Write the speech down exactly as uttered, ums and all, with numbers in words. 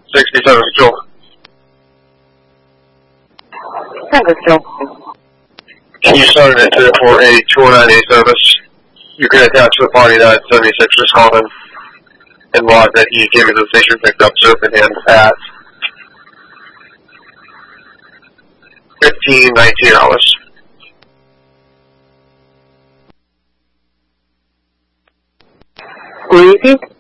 sixty-seven Control. Tango Control. Can you start an incident for a two oh nine A service? You can attach the party that seventy-six just called in and log that he came into the station and picked up surfing hand at fifteen nineteen hours. Repeat.